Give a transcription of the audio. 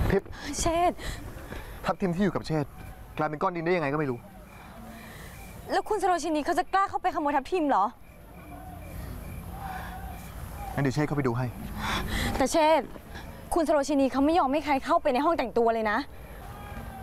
ทิพย์เชษทับทิมที่อยู่กับเชษกลายเป็นก้อนดินได้ยังไงก็ไม่รู้แล้วคุณสโรชินีเขาจะกล้าเข้าไปขโมยทับทิมเหรองั้นเดี๋ยวเชษเข้าไปดูให้แต่เชษคุณสโรชินีเขาไม่ยอมให้ใครเข้าไปในห้องแต่งตัวเลยนะ